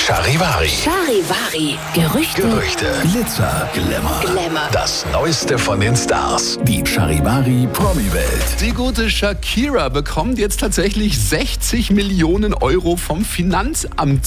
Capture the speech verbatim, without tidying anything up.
Charivari. Charivari. Gerüchte. Gerüchte. Glitzer, Glamour. Glamour. Das Neueste von den Stars. Die Charivari Promi-Welt. Die gute Shakira bekommt jetzt tatsächlich sechzig Millionen Euro vom Finanzamt